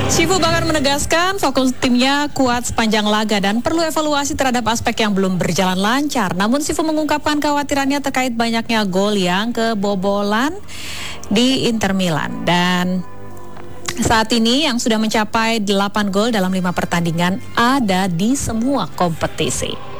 Sifu bahkan menegaskan fokus timnya kuat sepanjang laga dan perlu evaluasi terhadap aspek yang belum berjalan lancar. Namun Sifu mengungkapkan kekhawatirannya terkait banyaknya gol yang kebobolan di Inter Milan. Dan saat ini yang sudah mencapai 8 gol dalam 5 pertandingan ada di semua kompetisi.